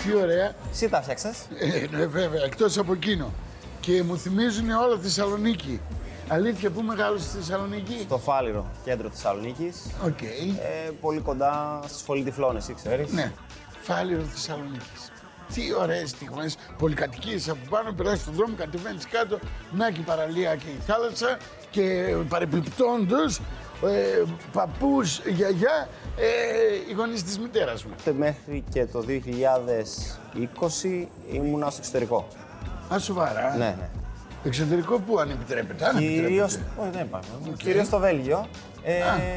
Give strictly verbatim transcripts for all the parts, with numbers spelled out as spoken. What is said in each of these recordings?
Τι ωραία. Εσύ τα φτιάξες. Ε, ναι, βέβαια, εκτός από εκείνο. Και μου θυμίζουν όλα Θεσσαλονίκη. Αλήθεια, πού μεγάλωσε στη Θεσσαλονίκη? Στο Φάληρο, κέντρο Θεσσαλονίκης. Οκ. Ε, πολύ κοντά στη Σχολή Τυφλών, εσύ ξέρεις. Ναι, Φάληρο Θεσσαλονίκης. Τι ωραίες στιγμές, πολυκατοικίες από πάνω, περάσεις στον δρόμο, κατεβαίνεις κάτω, να και η παραλία και η θάλασσα και παρεπιπτόντως ε, παππούς, γιαγιά, ε, οι γονείς της μητέρας μου. Μέχρι και το δύο χιλιάδες είκοσι ήμουνα στο εξωτερικό. Α, σοβαρά. Ναι, ναι. Εξωτερικό πού αν επιτρέπεται, αν Κυρίως, επιτρέπεται. όχι, δεν υπάρχει. Okay. Κυρίως στο Βέλγιο. Ε,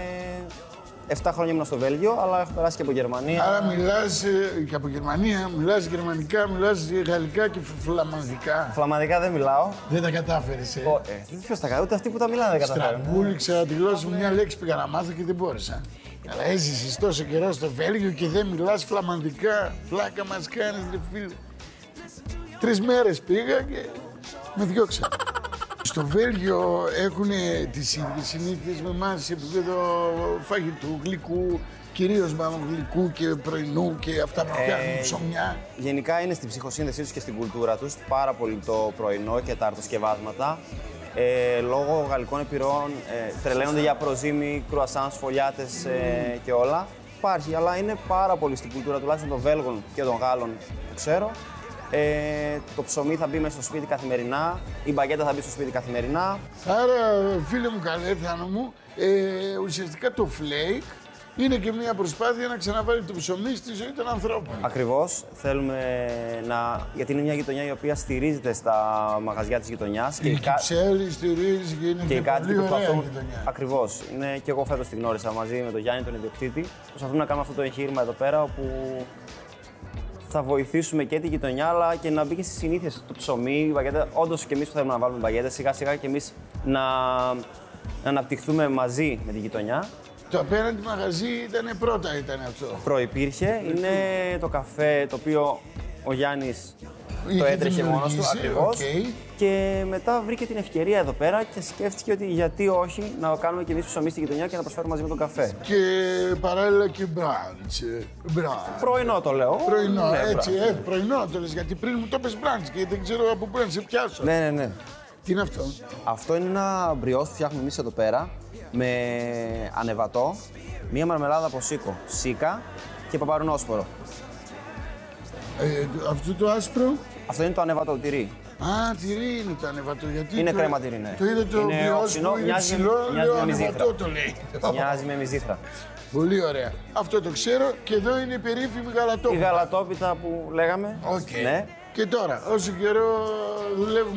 Εφτά χρόνια ήμουν στο Βέλγιο, αλλά έχω περάσει και από Γερμανία. Άρα μιλάς ε, και από Γερμανία, μιλάς γερμανικά, μιλάς γαλλικά και φλαμανδικά. Φλαμανδικά δεν μιλάω. Δεν τα κατάφερες, ε. Ο, ε, ποιος τα κάνει, ούτε αυτοί που τα μιλάνε δεν καταφέρουν. Στραμπούληξα τη γλώσσα μου, μια λέξη πήγα να μάθω και δεν μπόρεσα. Αλλά έζησες τόσο καιρό στο Βέλγιο και δεν μιλάς φλαμανδικά. Πλάκα μας κάνεις, ρε φίλε. Τρεις μέρες πήγα και με διώξα. Στο Βέλγιο έχουν τις ίδιες συνήθειες με εμάς σε επίπεδο φαγητού, γλυκού, κυρίως μάλλον γλυκού και πρωινού και αυτά που φτιάχνουν Ε, ψωμιά. Γενικά είναι στην ψυχοσύνδεσή τους και στην κουλτούρα τους πάρα πολύ το πρωινό και τα αρτοσκευάσματα. Ε, λόγω γαλλικών επιρροών ε, τρελαίνονται για προζύμι, κρουασάν, φωλιάτες ε, και όλα. Υπάρχει, αλλά είναι πάρα πολύ στην κουλτούρα τουλάχιστον των Βέλγων και των Γάλλων που ξέρω. Ε, το ψωμί θα μπει μέσα στο σπίτι καθημερινά, η μπαγκέτα θα μπει στο σπίτι καθημερινά. Άρα, φίλε μου καλέ, Θάνο μου, ε, ουσιαστικά το φλέικ είναι και μια προσπάθεια να ξαναβάλει το ψωμί στη ζωή των ανθρώπων. Ακριβώς, θέλουμε να... γιατί είναι μια γειτονιά η οποία στηρίζεται στα μαγαζιά της γειτονιάς. Η Κυψέλη στηρίζει και είναι και οι και κάτοικοι πολύ ωραία προσπαθούν. γειτονιά. Ακριβώς. Είναι και εγώ φέτος τη γνώρισα μαζί με τον Γιάννη, τον ιδιοκτήτη. Προσπαθούμε να κάνουμε αυτό το εγχείρημα εδώ πέρα, όπου θα βοηθήσουμε και τη γειτονιά, αλλά και να μπει και στις συνήθειες το ψωμί, η μπαγκέτα. Όντως και εμείς που θέλουμε να βάλουμε μπαγκέτες, σιγά σιγά και εμείς να, να αναπτυχθούμε μαζί με τη γειτονιά. Το απέναντι μαγαζί ήταν πρώτα, ήταν αυτό. Προϋπήρχε, είναι το καφέ το οποίο ο Γιάννης Είχε το έτρεχε μόνος του, δημιουργήσει, ακριβώς. okay. Και μετά βρήκε την ευκαιρία εδώ πέρα και σκέφτηκε ότι γιατί όχι να κάνουμε και εμείς ψωμί στη γειτονιά και να προσφέρουμε μαζί με τον καφέ. Και παράλληλα και μπραντς. Μπραντς. Πρωινό το λέω. Πρωινό, Ναι, έτσι, μπράβο. ε, πρωινό το λες, γιατί πριν μου το πες μπραντς και δεν ξέρω από πού να σε πιάσω. Ναι, ναι, ναι. Τι είναι αυτό? Αυτό είναι ένα μπριός που φτιάχνουμε εμείς εδώ πέρα με ανεβατό, μία μαρμελάδα από σίκο, σίκα και παπαρουνόσπορο. Ε, αυτό το άσπρο. Αυτό είναι το ανεβατό τυρί. Α, τυρί είναι το ανεβατό. Γιατί Είναι το, κρέμα τυρί, ναι. Το είδα το Είναι μπριός όξινο, που είναι μοιάζει με- ψηλό, μοιάζει λέω με μυζήθρα. ανεβατό το λέει. Μοιάζει με μυζήθρα. Πολύ ωραία. Αυτό το ξέρω και εδώ είναι η περίφημη Η γαλατόπιτα. γαλατόπιτα που λέγαμε. Οκ. Ναι. Και τώρα, όσο καιρό δουλεύουμε